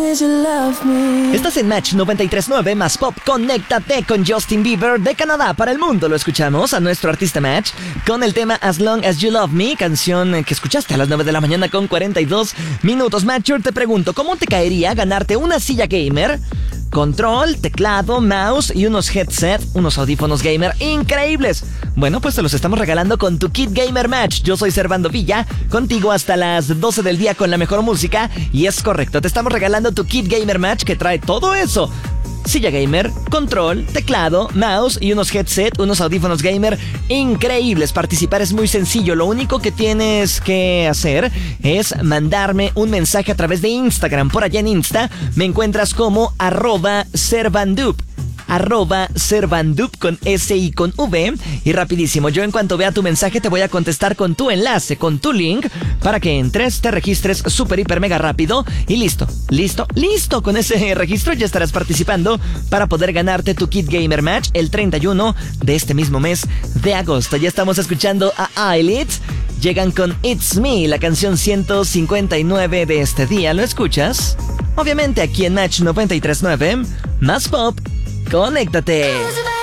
Estás en Match 93.9 más Pop. Conéctate con Justin Bieber de Canadá para el mundo. Lo escuchamos a nuestro artista Match con el tema As Long As You Love Me, canción que escuchaste a las 9 de la mañana con 42 minutos. Matcher, te pregunto, ¿cómo te caería ganarte una silla gamer, control, teclado, mouse y unos headset, unos audífonos gamer increíbles? Bueno, pues te los estamos regalando con tu Kit Gamer Match. Yo soy Servando Villa, contigo hasta las 12 del día con la mejor música. Y es correcto, te estamos regalando tu Kit Gamer Match que trae todo eso: silla gamer, control, teclado, mouse y unos headset, unos audífonos gamer increíbles. Participar es muy sencillo. Lo único que tienes que hacer es mandarme un mensaje a través de Instagram. Por allá en Insta me encuentras como @Servandup. @Servandup con S y con V. Y rapidísimo, yo en cuanto vea tu mensaje te voy a contestar con tu enlace, con tu link, para que entres, te registres súper, hiper, mega rápido. Y listo. Con ese registro ya estarás participando para poder ganarte tu Kit Gamer Match el 31 de este mismo mes de agosto. Ya estamos escuchando a Eyelid. Llegan con It's Me, la canción 159 de este día. ¿Lo escuchas? Obviamente aquí en Match 93.9 más Pop. ¡Conéctate!